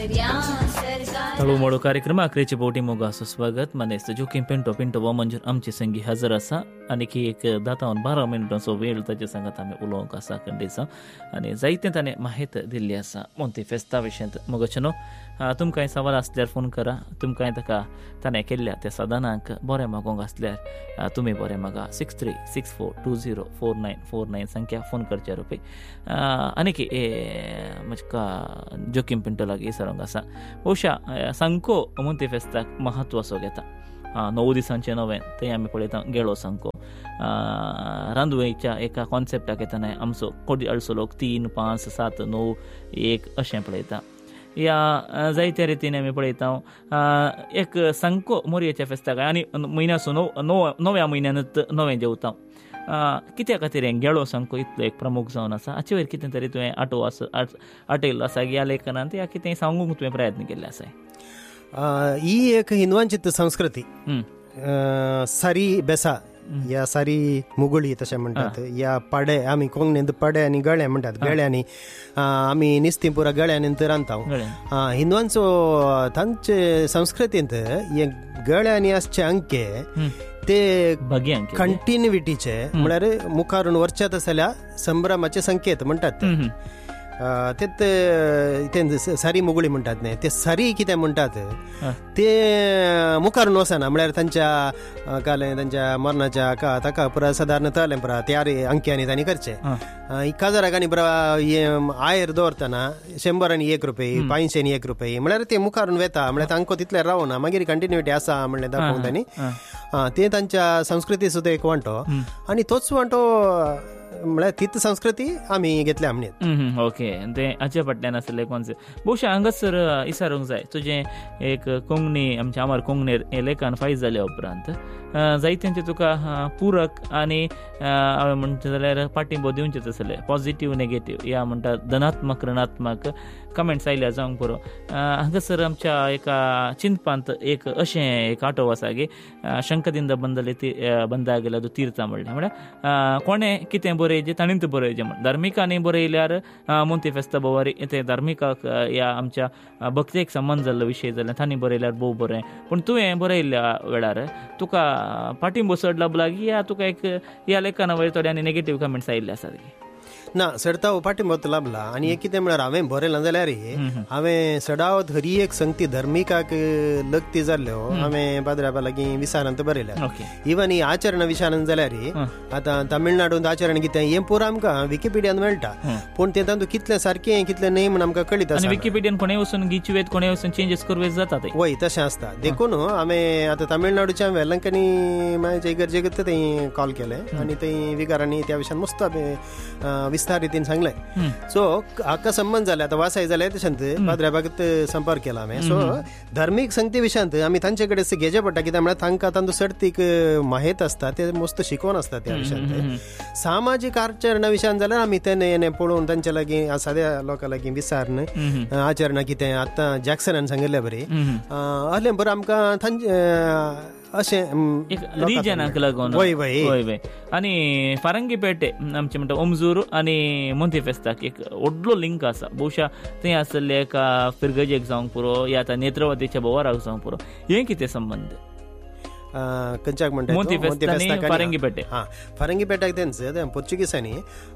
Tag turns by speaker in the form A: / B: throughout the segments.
A: तळू कार्यक्रम अकरेची बोटी मोगा सुस्वागत मनेस्त जोखीम पिंटो पिंटो व मंजूर आमची संगी हजर असा आणि की एक 10-12 मिनिटांचो वेळ ताचे सांगत आमी उलोवंक आसा कंडेसा आणि जायते ताणें माहिती दिल्ली आसा मोंती फेस्ता विशयांत मगचनो तुमकां सवाल आसल्यार फोन करा तुमकां ताका ताणें केल्ल्या त्या साधनांक बरें मागोवंक आसल्यार तुमी बरें मागा 6364204949 संख्या फोन करचे रुपये आनी की म्हजका जोखीम पिंटो लागीं विचारूंक आसा बहुशा सांको मोंती फेस्ताक महत्व असो घेता 9 दिसांचे नवें तें आमी पळयता गेळो सांको रांदवेच्या एका कॉन्सेप्टाक येताना आमचो कोडी अळसो लोक 3, 5, 7, 9, 1 अशें पळयता या जायत्या रितीन आमी पळयता एक सांको मोरयेच्या फेस्ताक आनी म्हयन्यासून नव्या म्हयन्यानूच नवें जेवता कित्या खातीर हें गेळो सांको इतलो एक प्रमुख जावन आसा हाचे वयर कितें तरी तुवें आटयल्लो आसा ह्या लेखनांत या कितें सांगूंक तुवें प्रयत्न केल्ले आसा
B: ही एक हिंदवांची संस्कृती सारी बेसा या सारी मुगळी तशें म्हणटात या पाडे आमी कोंकणींत पाडे आनी गळे म्हणटात गळ्यांनी आमी निस्तीं पुरा गळ्यांनी रांदता हिंदवांचो तांचे संस्कृतींत हे गळ्यांनी आसचे अंके ते कंटिन्युटीचे म्हळ्यार मुखारून वरच्यात आसल्या संभ्रमाचे संकेत म्हणटात ते सारी मुगळी म्हणटात न्ही ते सारी कितें म्हणटात ते मुखारून वचना म्हळ्यार तांच्या काले तांच्या मरणाच्या ताका पुरा सादारण तळें पुरा तयारी अंक्यांनी तांणी करचे 1000 आनी पुरा आयर दवरतना 100 रुपये 500 रुपये म्हळ्यार ते मुखारून वेता म्हळ्यार तांको तितले रावना मागीर कंटिन्युटी आसा म्हणलें दाखोवन तांणी ते तांच्या संस्कृती सुद्दां एक वांटो आनी तोच वांटो म्हळ्यार तीच संस्कृती आमी घेतल्या म्हणत
A: ओके ते हाचे फाटल्यान आसले कॉन्सेप्ट बहुशा हांगासर विचारूंक जाय तुजें एक कोंकणी आमच्या आमार कोंकणीर हे लेखन फायज जाल्या उपरांत जायत्यांचे तुका पूरक आनी हांवें म्हणचे जाल्यार पाठिंबो दिवचेच आसले पॉझिटिव्ह नेगेटिव्ह या म्हणटा धनात्मक ऋणात्मक कमेंट्स आयल्या जावंक पुरो हांगासर आमच्या एका चिंतपांत एक अशें एक आटोव आसा की शंकदिंद बंदा गेला तो तीर्था म्हणलें म्हळ्यार कोणें कितें बरयचें ताणींच बरयचें म्हण धार्मिकांनी बरयल्यार मोंती फेस्ता बोवारी ते धार्मिकाक या आमच्या भक्तेक संबंद जाल्लो विशय जाल्यार तांणी बरयल्यार भोव बरें पूण तुवें बरयल्ल्या वेळार तुका पाठिंबो चड लाभला की या तुका एक ह्या लेखना वयर थोड्यांनी नेगेटिव्ह कमेंट्स आयिल्ले आसात
B: ना सडताव पाठिंबो लाभला आनी एक कितें म्हळ्यार हांवें बरयलां जाल्यार हांवें सडाव हरी एक संगती धर्मिकाक लक्ती जाल्ल्यो हांवें बाद्राबा लागीं विचारांत बरयल्या इवन ही आचरण विचारांत जाल्यार आतां तामिळनाडूंत आचरण कितें हें पुरो आमकां विकिपिडियान मेळटा पूण तें तातूंत कितलें सारकें कितलें न्ही म्हण आमकां कळीत आसा
A: विकिपिडियान कोणें वचून गिचवेत कोणें वचून चेंजीस करवेत जाता
B: वय तशें आसता देखून हांवें आतां तामिळनाडूच्या वेलंकनी मागीर इगर्जेक थंय कॉल केलें आनी थंय विकारांनी त्या विशयान मस्त विस्तार रितीन सांगलें सो हाका संबंद जाले आतां वासाय जाले तशेंच बाद्राबागत संपर्क केला हांवें सो धार्मीक संगती विशयांत आमी तांचे कडेन घेवचे पडटा कित्याक म्हळ्यार तांकां तांचो सर्तीक माहीत आसता ते मस्त शिकोवन आसता त्या विशयांत सामाजीक आचरणा विशयान जाल्यार आमी तें पळोवन तांच्या लागीं साद्या लोकां लागीं विचारन आचरणां कितें आतां जॅक्सनान सांगिल्लें बरें आहलें बरें आमकां तांचे अशें
A: रिजनाक लागून वय आनी फारंगीपेटे आमचे म्हणटा ओमजूर आनी मोंती फेस्ताक एक व्हडलो लिंक आसा बहुशा थंय आसले एका फिरगजेक जावंक पुरो या आतां नेत्रवतीच्या बोवाराक जावंक पुरो हें कितें संबंद
B: खंयच्याक म्हणटा
A: मोंती फेस्ताक फारंगीपेटे
B: फारंगीपेटाक तेंच पोर्चुगीसांनी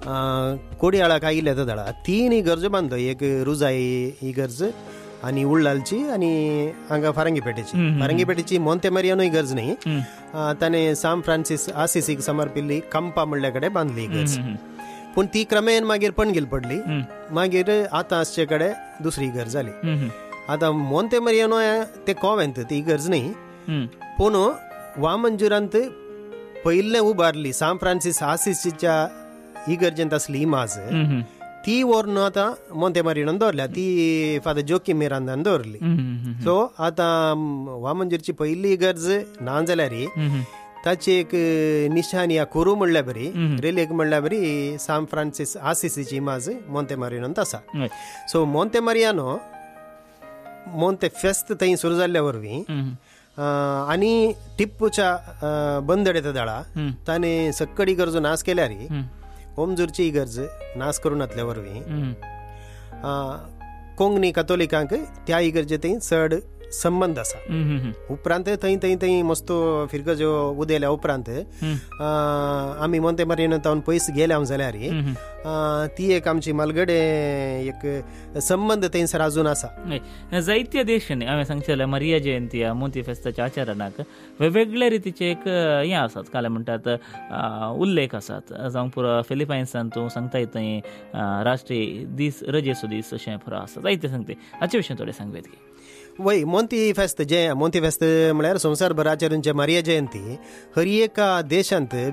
B: कोडयाळाक आयिल्ले तळा 3 इगर्ज बांदलो एक रुजाई इगर्ज आनी उळ्ळालची आनी हांगा फारंगीपेटेची मोंते मारियानो इगर्ज न्ही ताणें सान फ्रांसीस आसिसीक समर्पिल्ली कंपा म्हणल्या कडेन बांदली इगर्ज पूण ती क्रमेन मागीर पणगेल पडली मागीर आतां आसचे कडेन दुसरी इगर्ज जाली आतां मोंते मारियानो ते कॉवेंत ती इगर्ज न्ही पूण वामंजुरांत पयलें उबारली सान फ्रांसीस आसिसीच्या इगर्जेंत आसली इमाज ती व्हरून आतां मोंते मारियानोन दवरल्या ती फादर जोकीम मिरांदान दवरली सो आतां वामंजूरची पयली इगर्ज ना जाल्यार ताची एक निशानी या कुरू म्हणल्या बरी रेलेक म्हणल्या बरी सान फ्रांसीस आसिसीची इमाज मोंते मारियानोन आसा सो मोंते मारियानो मोंते फेस्त थंय सुरू जाल्ल्या वरवीं आनी टिप्पूच्या बंदडे दळा ताणें सक्कडी गरजो नाश केल्यार ओमजूरची इगर्ज नाश करून घातल्या वरवीं कोंकणी कथोलिकांक त्या इगर्जे थंय चड संबंध आसा. उपरांत थंय मस्तो फिरकज्यो उदेल्या उपरांत आमी मोंते मारियेन तावन पयस गेल्या जाल्यार ती एक आमची मलगडे एक संबंध थंयसर अजून आसा.
A: जायत्या देशांनी हांवें सांगचें जाल्यार मारिया जयंती मोती फेस्ताच्या आचरणाक वेगवेगळ्या रितीचे एक हें आसात, काय म्हणटात उल्लेख आसात. जावं पुरो फिलिपायन्सान तूं सांगताय थंय राष्ट्रीय दीस रजेचो दीस अशें पुरो आसा. जायते सांगते हाचे विशीं थोडें सांगवेत की.
B: वय मोंती फेस्त म्हळ्यार संवसारभर आचरणचे मारिया जयंती हर एका देशांत